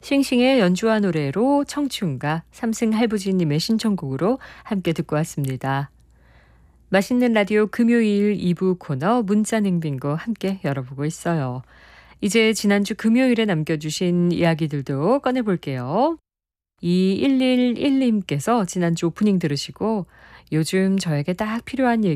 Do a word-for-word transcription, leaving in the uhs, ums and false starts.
싱싱의 연주와 노래로 청춘가 삼승 할부지님의 신청곡으로 함께 듣고 왔습니다. 맛있는 라디오 금요일 이 부 코너 문자냉빙고 함께 열어보고 있어요. 이제 지난주 금요일에 남겨주신 이야기들도 꺼내볼게요. 이일일일님께서 지난주 오프닝 들으시고 요즘 저에게 딱 필요한 얘기